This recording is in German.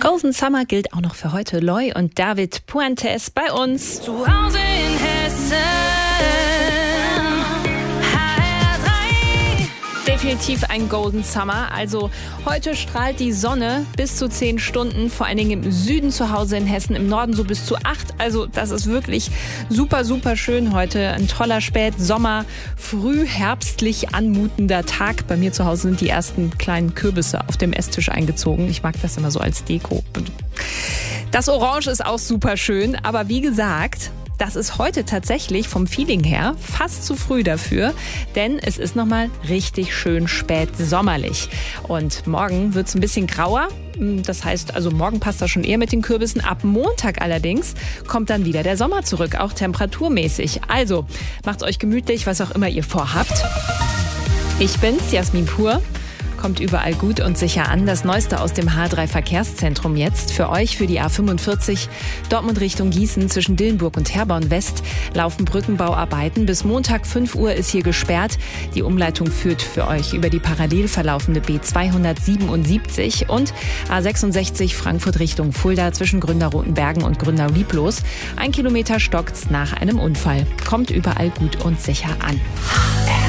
Golden Summer gilt auch noch für heute. Loy und David Puentes bei uns. Zu Hause in Hessen. Definitiv ein Golden Summer. Also heute strahlt die Sonne bis zu 10 Stunden, vor allen Dingen im Süden zu Hause in Hessen, im Norden so bis zu 8. Also das ist wirklich super, super schön heute. Ein toller Spätsommer, früh herbstlich anmutender Tag. Bei mir zu Hause sind die ersten kleinen Kürbisse auf dem Esstisch eingezogen. Ich mag das immer so als Deko. Das Orange ist auch super schön, aber wie gesagt, das ist heute tatsächlich vom Feeling her fast zu früh dafür, denn es ist nochmal richtig schön spät sommerlich. Und morgen wird es ein bisschen grauer. Das heißt, also morgen passt das schon eher mit den Kürbissen. Ab Montag allerdings kommt dann wieder der Sommer zurück, auch temperaturmäßig. Also macht's euch gemütlich, was auch immer ihr vorhabt. Ich bin's, Jasmin Pur. Kommt überall gut und sicher an. Das Neueste aus dem H3 Verkehrszentrum jetzt. Für euch für die A45 Dortmund Richtung Gießen zwischen Dillenburg und Herborn West laufen Brückenbauarbeiten. Bis Montag 5 Uhr ist hier gesperrt. Die Umleitung führt für euch über die parallel verlaufende B277 und A66 Frankfurt Richtung Fulda zwischen Gründerrotenbergen und Gründau-Lieblos. 1 Kilometer stockt's nach einem Unfall. Kommt überall gut und sicher an.